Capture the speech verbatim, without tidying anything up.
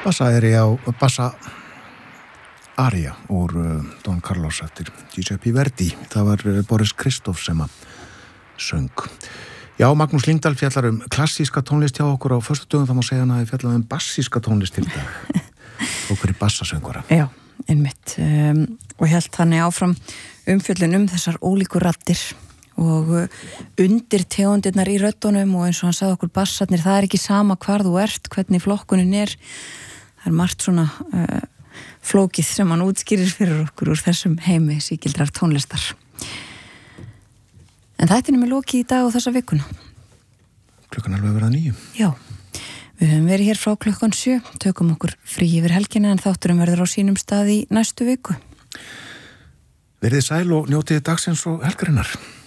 Bassa-aria Bassa aria úr Don Carlos eftir Giuseppe Verdi. Það var Boris Kristoff sem að söng. Já, Magnús Lyngdal fjallar um klassíska tónlist hjá okkur á föstudögum, það má segja hann að þið fjallar um bassíska tónlist til dag. Okkur í bassasöngvara. Já, einmitt. Um, og hélt þannig áfram umfjöllun um þessar ólíku raddir og undir tegundirnar í röddunum og eins og hann sagði okkur bassarnir, það er ekki sama hvar þú ert, hvernig flokkunin er. Það er margt svona uh, flókið sem hann útskýrir fyrir okkur úr þessum heimi sígildrar tónlistar. En þetta er með lokið í dag og þessa vikuna. Klukkan alveg verða níu. Já, við höfum verið hér frá klukkan sjö, tökum okkur frí yfir helgina en þátturum verður á sínum stað í næstu viku. Verið sæl og njótið dagsins og helgarinnar.